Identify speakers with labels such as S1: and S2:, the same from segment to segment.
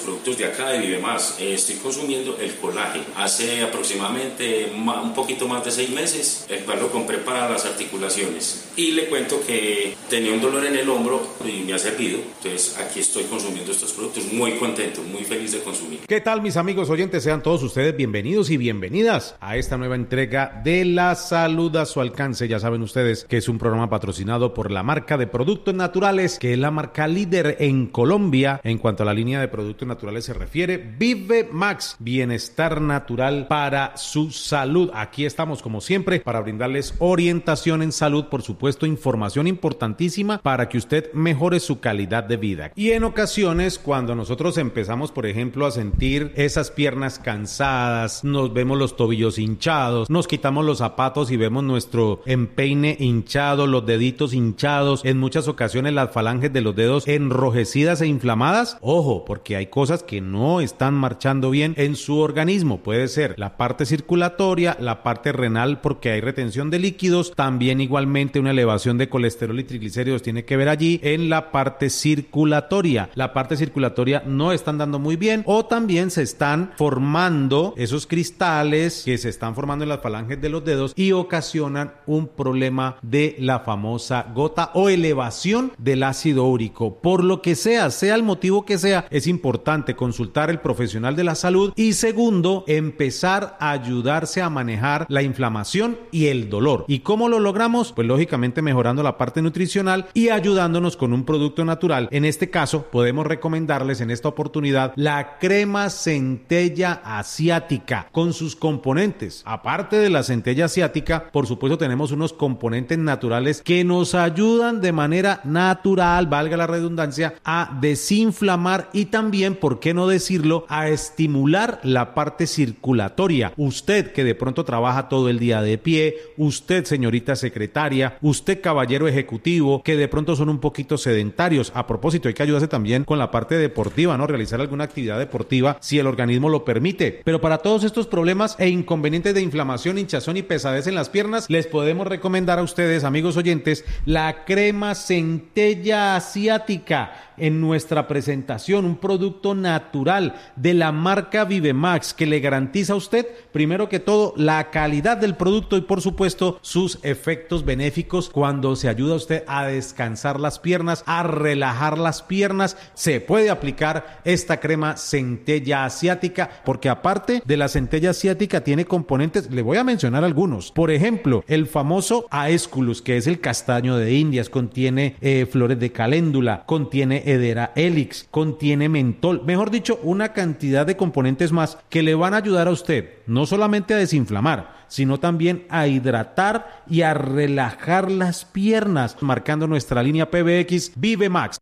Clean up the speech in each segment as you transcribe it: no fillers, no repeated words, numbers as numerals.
S1: productos de acá de Vivemás. Estoy consumiendo el colágeno hace aproximadamente un poquito más de 6 meses, el cual lo compré para las articulaciones. Y le cuento que tenía un dolor en el hombro y me ha servido. Entonces aquí estoy consumiendo estos productos, muy contento, muy feliz de consumir.
S2: ¿Qué tal, mis amigos oyentes? Sean todos ustedes bienvenidos y bienvenidas a esta nueva entrega de La Salud a su alcance. Ya saben ustedes que es un programa patrocinado por la marca de productos naturales, que es la marca líder en Colombia en cuanto a la línea de productos naturales se refiere. Vivemax, bienestar natural para su salud. Aquí estamos como siempre para brindarles orientación en salud, por supuesto información importantísima para que usted mejore su calidad de vida. Y en ocasiones cuando nosotros empezamos, por ejemplo, a sentir esas piernas cansadas, nos vemos los tobillos hinchados, nos quitamos los zapatos y vemos nuestro empeine hinchado, los deditos hinchados, en muchas ocasiones las falanges de los dedos enrojecidas e inflamadas, ojo, porque hay cosas que no están marchando bien en su organismo. Puede ser la parte circulatoria, la parte renal porque hay retención de líquidos, también igualmente una elevación de colesterol y triglicéridos tiene que ver allí en la parte circulatoria. La parte circulatoria no están dando muy bien, o también se están formando esos cristales que se están formando en las falanges de los dedos y ocasionan un problema de la famosa gota o elevación del ácido úrico. Por lo que sea el motivo que sea, es importante consultar al profesional de la salud y segundo, empezar a ayudarse a manejar la inflamación y el dolor. ¿Y cómo lo logramos? Pues lógicamente mejorando la parte nutricional y ayudándonos con un producto natural. En este caso, podemos recomendarles en esta oportunidad la crema centella asiática con sus componentes. Aparte de la centella asiática, por supuesto tenemos unos componentes naturales que nos ayudan de manera natural, valga la redundancia, a desinflamar y también, ¿por qué no decirlo?, a estimular la parte circulatoria. Usted que de pronto trabaja todo el día de pie, usted señorita secretaria, usted caballero ejecutivo, que de pronto son un poquito sedentarios. A propósito, hay que ayudarse también con la parte deportiva, ¿no? Realizar alguna actividad deportiva si el organismo lo permite. Pero para todos estos problemas e inconvenientes de inflamación, hinchazón y pesadez en las piernas, les podemos recomendar a ustedes, amigos oyentes, la crema centella asiática en nuestra presentación, un producto natural de la marca Vivemax que le garantiza a usted, primero que todo, la calidad del producto y por supuesto sus efectos benéficos cuando se ayuda a usted a descansar las piernas, a relajar las piernas. Se puede aplicar esta crema centella asiática porque aparte de la centella asiática tiene componentes, le voy a mencionar algunos, por ejemplo, el famoso Aesculus, que es el castaño de Indias, contiene flores de caléndula, contiene Hedera helix, contiene mentol, mejor dicho, una cantidad de componentes más que le van a ayudar a usted no solamente a desinflamar, sino también a hidratar y a relajar las piernas, marcando nuestra línea PBX Vivemax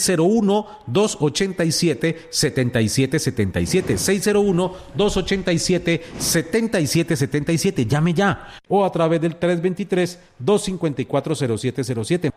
S2: 601-287-7777, 601-287-7777, llame ya, o a través del 323-254-0707,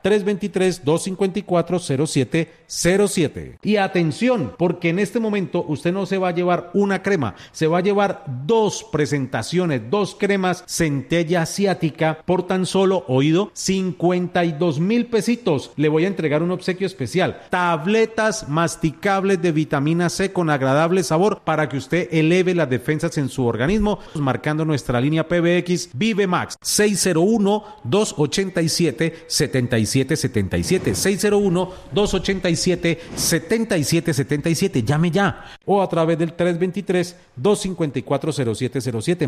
S2: 323-254-0707. Y atención, porque en este momento usted no se va a llevar una crema, se va a llevar dos presentaciones, dos cremas centella asiática por tan solo, oído, 52,000 pesitos. Le voy a entregar un obsequio especial, tabletas masticables de vitamina C con agradable sabor para que usted eleve las defensas en su organismo, marcando nuestra línea PBX Vivemax 601-287-7777, 601-287-7777, llame ya, o a través del 323-254-0707,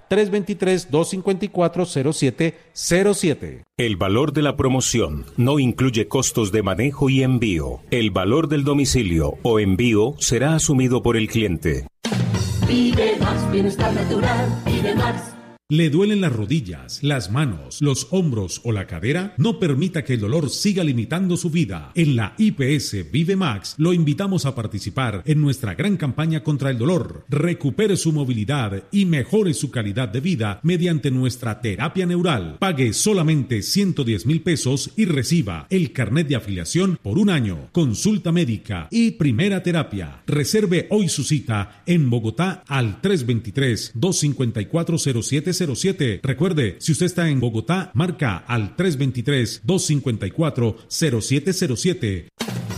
S2: 323-254-0707.
S3: El valor de la promoción no incluye costos de manejo y envío. El valor del domicilio o envío será asumido por el cliente.
S4: Vivemax, bienestar natural, Vivemax.
S5: ¿Le duelen las rodillas, las manos, los hombros o la cadera? No permita que el dolor siga limitando su vida. En la IPS Vivemax lo invitamos a participar en nuestra gran campaña contra el dolor. Recupere su movilidad y mejore su calidad de vida mediante nuestra terapia neural. Pague solamente 110,000 pesos y reciba el carnet de afiliación por 1 año, consulta médica y primera terapia. Reserve hoy su cita en Bogotá al 323-254-0707. Recuerde, si usted está en Bogotá, marca al 323-254-0707.